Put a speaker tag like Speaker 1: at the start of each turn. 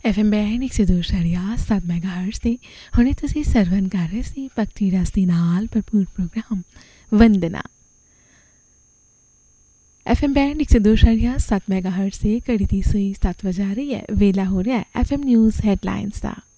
Speaker 1: FM band 102.7 ਮੈਗਾਹਰਟਜ਼ ਤੇ ਹੁਣੇ ਤੁਸੀਂ ਸਰਵਨ ਕਰ ਰਹੇ ਸੀ ਭਗਤੀ ਰਸ ਦੇ ਨਾਲ ਭਰਪੂਰ ਪ੍ਰੋਗਰਾਮ ਵੰਦਨਾ। FM ਬੈਂਡ 102.7 ਮੈਗਾਹਰਟਜ਼ ਤੇ ਘੜੀ ਦੀ ਸੂਈ 7 ਵਜਾ ਰਹੀ ਹੈ। ਵੇਲਾ ਹੋ ਰਿਹਾ ਹੈ FM ਨਿਊਜ਼ ਹੈਡਲਾਈਨਸ ਦਾ।